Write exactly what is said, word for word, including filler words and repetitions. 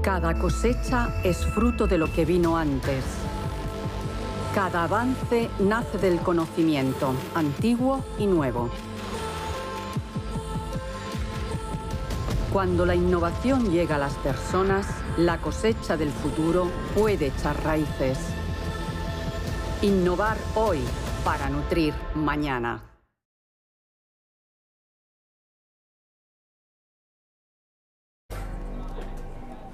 Cada cosecha es fruto de lo que vino antes. Cada avance nace del conocimiento, antiguo y nuevo. Cuando la innovación llega a las personas, la cosecha del futuro puede echar raíces. Innovar hoy para nutrir mañana.